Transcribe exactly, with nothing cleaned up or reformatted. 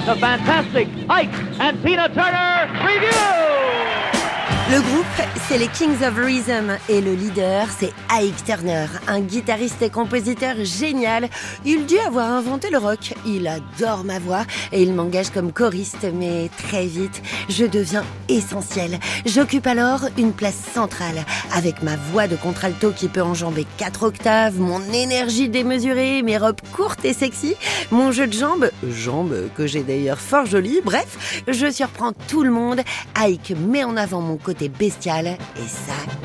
the fantastic Ike and Tina Turner Review! Le groupe, c'est les Kings of Rhythm et le leader, c'est Ike Turner, un guitariste et compositeur génial. Il dit avoir inventé le rock. Il adore ma voix et il m'engage comme choriste, mais très vite, je deviens essentielle. J'occupe alors une place centrale, avec ma voix de contralto qui peut enjamber quatre octaves, mon énergie démesurée, mes robes courtes et sexy, mon jeu de jambes, jambes que j'ai d'ailleurs fort jolies. Bref, je surprends tout le monde. Ike met en avant mon côté bestial et ça,